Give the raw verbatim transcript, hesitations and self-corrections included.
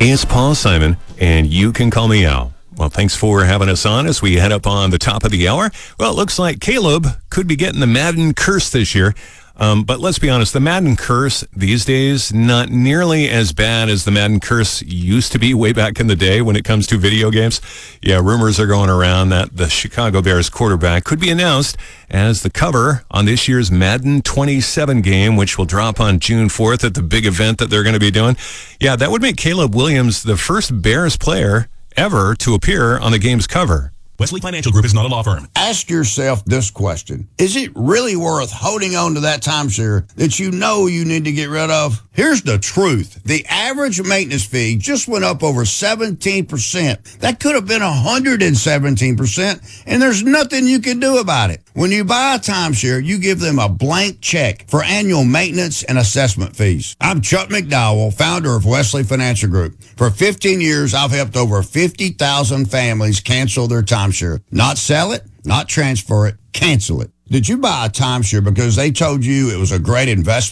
It's Paul Simon, and you can call me Al. Well, thanks for having us on as we head up on the top of the hour. Well, it looks like Caleb could be getting the Madden curse this year. Um, but let's be honest, the Madden curse these days, not nearly as bad as the Madden curse used to be way back in the day when it comes to video games. Yeah, rumors are going around that the Chicago Bears quarterback could be announced as the cover on this year's Madden twenty-seven game, which will drop on June fourth at the big event that they're going to be doing. Yeah, that would make Caleb Williams the first Bears player ever to appear on the game's cover. Wesley Financial Group is not a law firm. Ask yourself this question. Is it really worth holding on to that timeshare that you know you need to get rid of? Here's the truth. The average maintenance fee just went up over seventeen percent. That could have been one hundred seventeen percent, and there's nothing you can do about it. When you buy a timeshare, you give them a blank check for annual maintenance and assessment fees. I'm Chuck McDowell, founder of Wesley Financial Group. For fifteen years, I've helped over fifty thousand families cancel their timeshare. Not sell it, not transfer it, cancel it. Did you buy a timeshare because they told you it was a great investment?